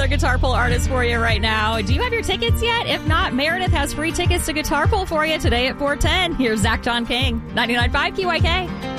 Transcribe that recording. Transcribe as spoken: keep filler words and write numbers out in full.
Guitar Pull artist for you right now. Do you have your tickets yet? If not, Meredith has free tickets to Guitar Pull for you today at four ten. Here's Zach John King, ninety-nine point five Q Y K.